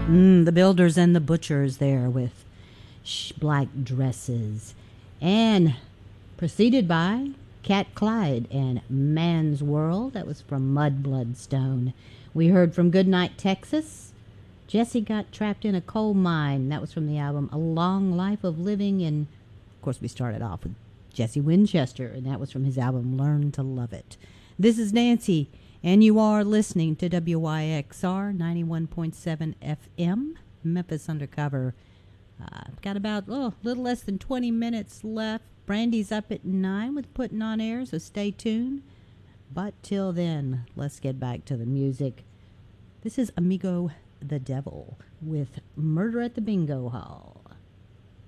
The Builders and the Butchers there with Black Dresses. And preceded by Cat Clyde and Man's World. That was from Mud Bloodstone. We heard from Goodnight, Texas. Jesse Got Trapped in a Coal Mine. That was from the album A Long Life of Living. And, of course, we started off with Jesse Winchester, and that was from his album Learn to Love It. This is Nancy, and you are listening to WYXR 91.7 FM, Memphis Undercover. I've got about a little less than 20 minutes left. Brandy's up at 9 with Putting on Air, so stay tuned. But till then, let's get back to the music. This is Amigo the Devil with Murder at the Bingo Hall.